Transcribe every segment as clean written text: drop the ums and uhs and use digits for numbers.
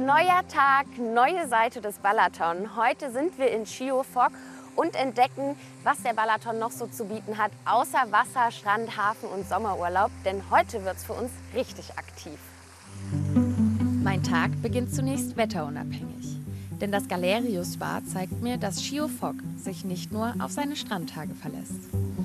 Neuer Tag, neue Seite des Balaton. Heute sind wir in Schiofok und entdecken, was der Balaton noch so zu bieten hat, außer Wasser, Strand, Hafen und Sommerurlaub. Denn heute wird es für uns richtig aktiv. Mein Tag beginnt zunächst wetterunabhängig. Denn das Galerius Spa zeigt mir, dass Schiofok sich nicht nur auf seine Strandtage verlässt.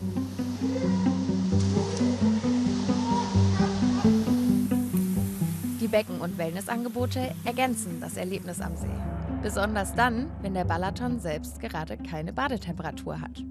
Die Becken- und Wellnessangebote ergänzen das Erlebnis am See. Besonders dann, wenn der Balaton selbst gerade keine Badetemperatur hat.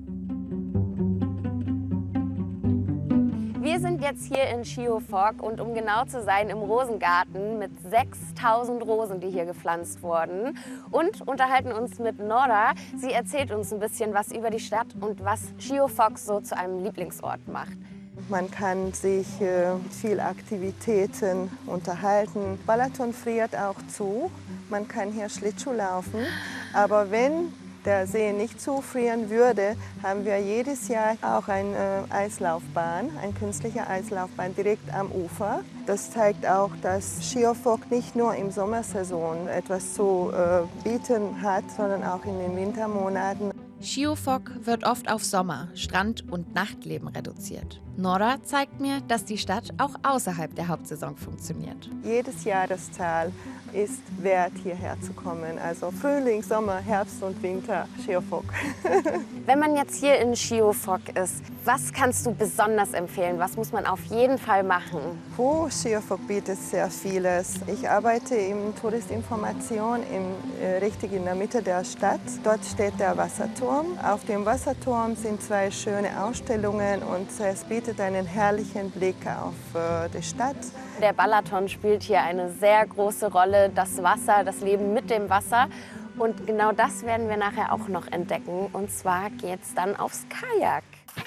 Wir sind jetzt hier in Schiofok und um genau zu sein im Rosengarten mit 6000 Rosen, die hier gepflanzt wurden, und unterhalten uns mit Nora. Sie erzählt uns ein bisschen was über die Stadt und was Schiofok so zu einem Lieblingsort macht. Man kann sich viel Aktivitäten unterhalten. Balaton friert auch zu. Man kann hier Schlittschuh laufen. Aber wenn der See nicht zufrieren würde, haben wir jedes Jahr auch eine Eislaufbahn, eine künstliche Eislaufbahn direkt am Ufer. Das zeigt auch, dass Schiofok nicht nur im Sommersaison etwas zu bieten hat, sondern auch in den Wintermonaten. Schiofok wird oft auf Sommer-, Strand- und Nachtleben reduziert. Nora zeigt mir, dass die Stadt auch außerhalb der Hauptsaison funktioniert. Jedes Jahreszeit ist wert, hierher zu kommen. Also Frühling, Sommer, Herbst und Winter, Schiofok. Wenn man jetzt hier in Schiofok ist, was kannst du besonders empfehlen? Was muss man auf jeden Fall machen? Schiofok bietet sehr vieles. Ich arbeite in Touristinformation richtig in der Mitte der Stadt. Dort steht der Wasserturm. Auf dem Wasserturm sind zwei schöne Ausstellungen und es bietet einen herrlichen Blick auf die Stadt. Der Balaton spielt hier eine sehr große Rolle, das Wasser, das Leben mit dem Wasser. Und genau das werden wir nachher auch noch entdecken. Und zwar geht's dann aufs Kajak.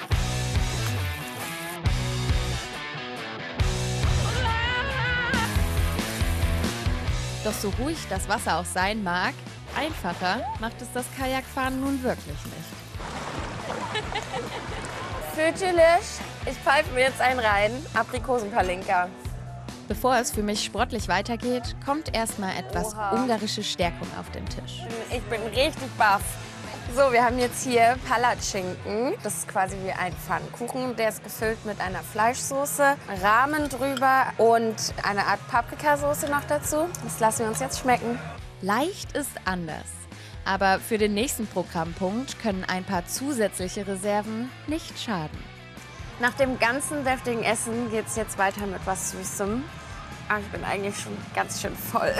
Doch so ruhig das Wasser auch sein mag, einfacher macht es das Kajakfahren nun wirklich nicht. Natürlich, ich pfeife mir jetzt einen rein. Aprikosenpalinka. Bevor es für mich sportlich weitergeht, kommt erstmal etwas ungarische Stärkung auf den Tisch. Ich bin richtig baff. So, wir haben jetzt hier Palatschinken. Das ist quasi wie ein Pfannkuchen. Der ist gefüllt mit einer Fleischsoße, Rahmen drüber und eine Art Paprikasauce noch dazu. Das lassen wir uns jetzt schmecken. Leicht ist anders. Aber für den nächsten Programmpunkt können ein paar zusätzliche Reserven nicht schaden. Nach dem ganzen deftigen Essen geht es jetzt weiter mit was Süßem. Aber ich bin eigentlich schon ganz schön voll.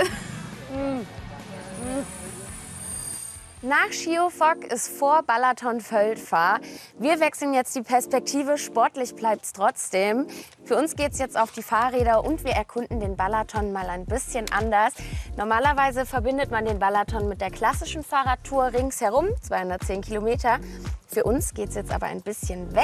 Nach Schiofok ist vor Balaton Földfa. Wir wechseln jetzt die Perspektive, sportlich bleibt es trotzdem. Für uns geht es jetzt auf die Fahrräder und wir erkunden den Balaton mal ein bisschen anders. Normalerweise verbindet man den Balaton mit der klassischen Fahrradtour ringsherum, 210 Kilometer. Für uns geht es jetzt aber ein bisschen weg.